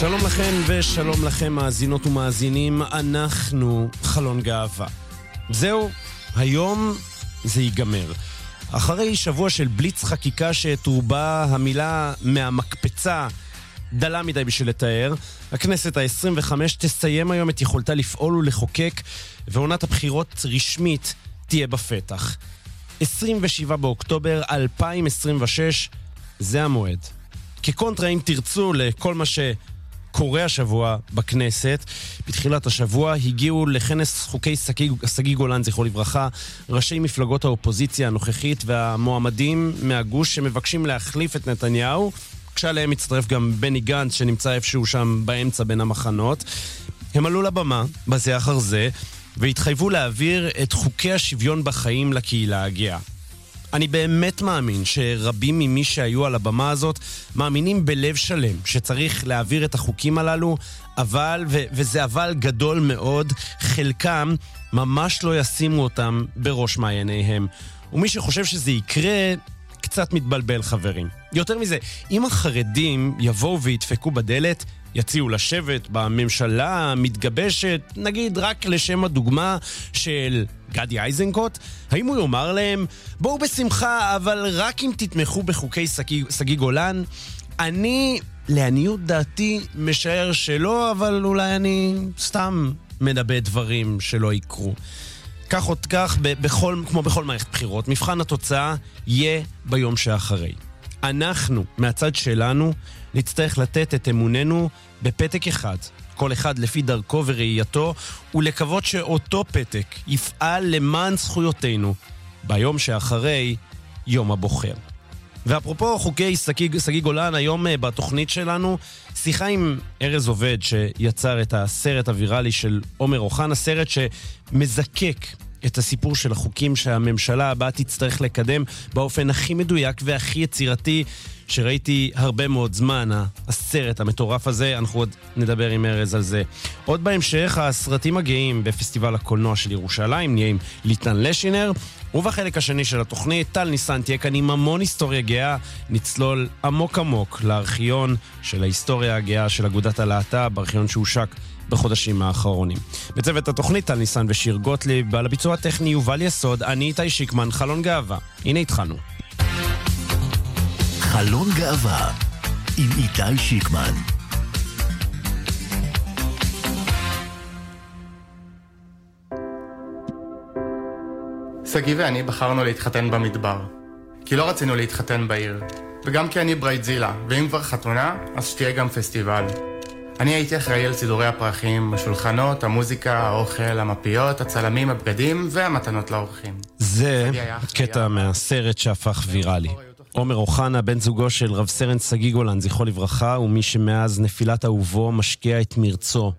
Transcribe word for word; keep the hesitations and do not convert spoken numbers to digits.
שלום לכם ושלום לכם מאזינות ומאזינים, אנחנו חלון גאווה. זהו, היום זה ייגמר. אחרי שבוע של בליץ חקיקה שתרובה המילה מהמקפצה דלה מדי בשביל לתאר, הכנסת ה-עשרים וחמש תסיים היום את יכולתה לפעול ולחוקק, ועונת הבחירות רשמית תהיה בפתח. עשרים ושבעה באוקטובר אלפיים עשרים ושש, זה המועד. כקונטרה אם תרצו לכל מה שקורה השבוע בכנסת, בתחילת השבוע הגיעו לכנס חוקי סגי גולן זכרו לברכה ראשי מפלגות האופוזיציה הנוכחית והמועמדים מהגוש שמבקשים להחליף את נתניהו, כשעליהם מצטרף גם בני גנץ שנמצא איפשהו שם באמצע בין המחנות. הם עלו לבמה בזה אחר זה והתחייבו להעביר את חוקי השוויון בחיים לקהילה הגאה. אני באמת מאמין שרבים ממי שהיו על הבמה הזאת מאמינים בלב שלם שצריך להעביר את החוקים הללו, אבל, ו- וזה אבל גדול מאוד, חלקם ממש לא ישימו אותם בראש מעייניהם. ומי שחושב שזה יקרה קצת מתבלבל, חברים. יותר מזה, אם החרדים יבואו וידפקו בדלת, יציעו לשבת בממשלה המתגבשת, נגיד רק לשם הדוגמה של גדי איזנקוט, האם הוא יאמר להם, בואו בשמחה, אבל רק אם תתמכו בחוקי סגי, סגי גולן? אני, לעניות דעתי, משער שלא, אבל אולי אני סתם מדבר דברים שלא יקרו. כך עוד כך, בכל, כמו בכל מערכת בחירות, מבחן התוצאה יהיה ביום שאחרי. אנחנו, מהצד שלנו, נצטרך לתת את אמוננו בפתק אחד, כל אחד לפי דרכו וראייתו, ולקוות שאותו פתק יפעל למען זכויותינו ביום שאחרי יום הבוחר. ואפרופו חוקי סגי, סגי גולן, היום בתוכנית שלנו שיחה עם ארז עובד שיצר את הסרט הוויראלי של עומר אוחנה, סרט שמזקק את הסיפור של החוקים שהממשלה הבאה תצטרך לקדם באופן הכי מדויק והכי יצירתי שראיתי הרבה מאוד זמן. הסרט המטורף הזה, אנחנו עוד נדבר עם ארז על זה. עוד בהמשך, הסרטים הגאים בפסטיבל הקולנוע של ירושלים, נהיה עם ליטן לשינר, ובחלק השני של התוכנית, טל ניסן תהיה כאן עם המון היסטוריה גאה, נצלול עמוק עמוק לארכיון של ההיסטוריה הגאה של אגודת הלהט"ב, בארכיון שהושק בחודשים האחרונים. בצוות התוכנית טל ניסן ושיר גוטליב, בעל הביצוע הטכני יובל יסוד, אני איתי שיקמן, חלון גאווה. הנה התחלנו. חלון גאווה עם איתי שיקמן. סגי ואני בחרנו להתחתן במדבר, כי לא רצינו להתחתן בעיר, וגם כי אני ברייטזילה, ואם כבר חתונה, אז שתהיה גם פסטיבל. אני הייתי אחראי על סידורי הפרחים, השולחנות, המוזיקה, האוכל, המפיות, הצלמים, הבגדים והמתנות לאורחים. זה קטע מהסרט שהפך ויראלי. עומר אוחנה, בן זוגו של רב סרן סגי גולן, זכרו לברכה, ומי שמאז נפילת אהובו משקיע את מרצו